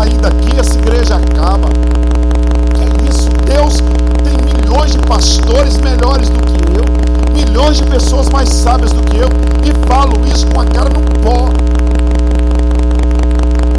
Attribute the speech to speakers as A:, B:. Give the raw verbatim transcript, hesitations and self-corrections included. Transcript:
A: sair daqui, essa igreja acaba. Que é isso? Deus tem milhões de pastores melhores do que eu, milhões de pessoas mais sábias do que eu.